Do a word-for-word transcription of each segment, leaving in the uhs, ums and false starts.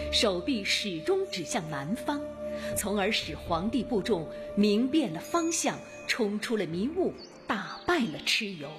手臂始终指向南方，从而使皇帝部众明辨了方向，冲出了迷雾，打败了蚩尤。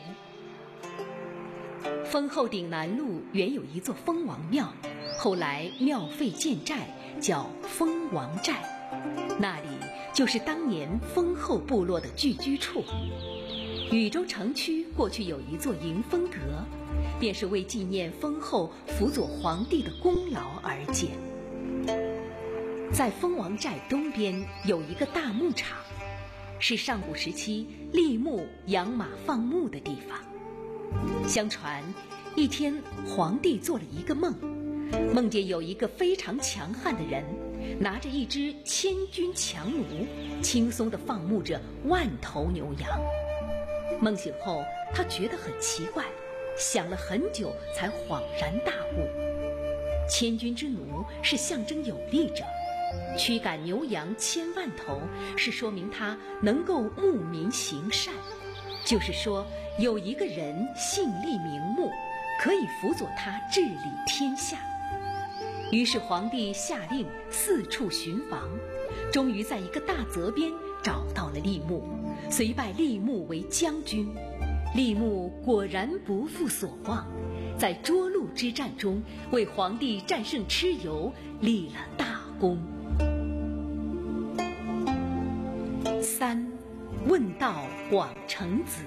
封后顶南路原有一座封王庙，后来庙废建寨，叫封王寨，那里就是当年封后部落的聚居处。禹州城区过去有一座迎风阁，便是为纪念封后辅佐皇帝的功劳而建。在封王寨东边有一个大牧场，是上古时期立牧养马放牧的地方。相传一天皇帝做了一个梦，梦见有一个非常强悍的人拿着一只千军强弩，轻松地放牧着万头牛羊。梦醒后他觉得很奇怪，想了很久才恍然大悟，千军之弩是象征有力者，驱赶牛羊千万头是说明他能够牧民行善，就是说有一个人姓厉名目，可以辅佐他治理天下。于是皇帝下令四处寻访，终于在一个大泽边找到了厉牧，遂拜厉牧为将军。厉牧果然不负所望，在涿鹿之战中为皇帝战胜蚩尤立了大功。三，问道广成子。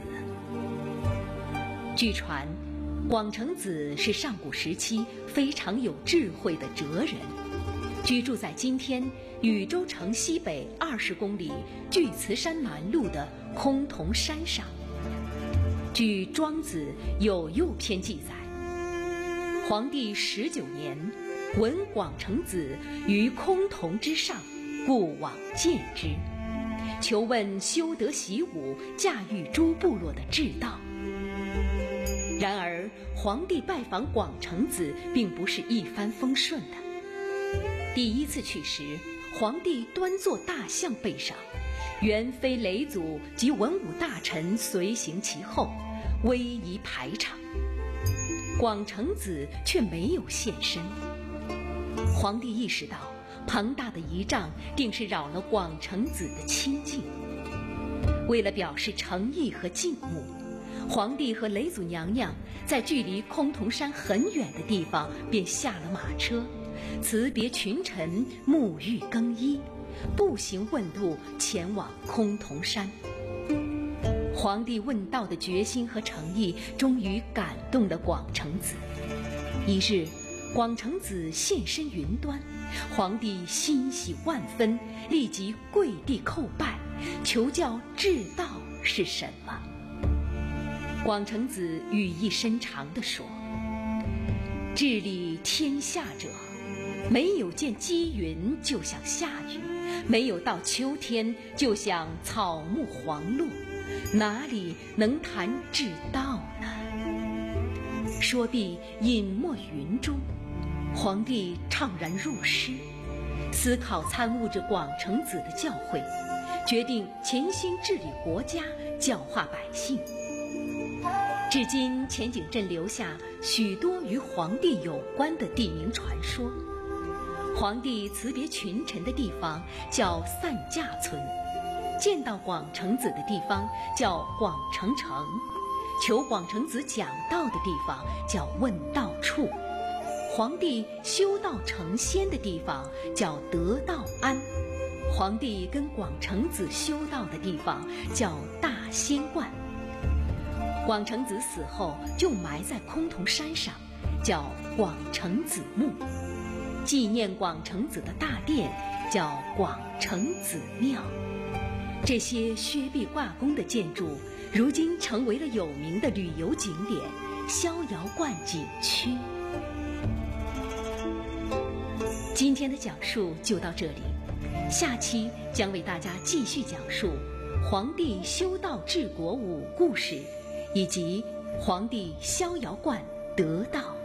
据传广成子是上古时期非常有智慧的哲人，居住在今天禹州城西北二十公里巨慈山南麓的崆峒山上。据《庄子·有右篇》记载，皇帝十九年，闻广成子于崆峒之上，故往见之，求问修德习武、驾驭诸部落的治道。然而皇帝拜访广成子并不是一帆风顺的。第一次去时，皇帝端坐大象背上，元妃嫘祖及文武大臣随行其后，威仪排场。广成子却没有现身。皇帝意识到庞大的仪仗定是扰了广成子的清静。为了表示诚意和敬慕，皇帝和嫘祖娘娘在距离崆峒山很远的地方便下了马车，辞别群臣，沐浴更衣，步行问路前往崆峒山。皇帝问道的决心和诚意终于感动了广成子。一日，广成子现身云端，皇帝欣喜万分，立即跪地叩拜，求教治道是什么。广成子语意深长地说：治理天下者，没有见积云就想下雨，没有到秋天就想草木黄落，哪里能谈治道呢？说毕，隐没云中。皇帝怅然入诗，思考参悟着广成子的教诲，决定潜心治理国家，教化百姓。至今前景镇留下许多与皇帝有关的地名传说。皇帝辞别群臣的地方叫散驾村，见到广成子的地方叫广成城，求广成子讲道的地方叫问道处，皇帝修道成仙的地方叫得道庵，皇帝跟广成子修道的地方叫大仙观。广成子死后就埋在崆峒山上，叫广成子墓。纪念广成子的大殿叫广成子庙。这些薛壁挂弓的建筑如今成为了有名的旅游景点逍遥观景区。今天的讲述就到这里，下期将为大家继续讲述皇帝修道治国五故事，以及皇帝逍遥观得道。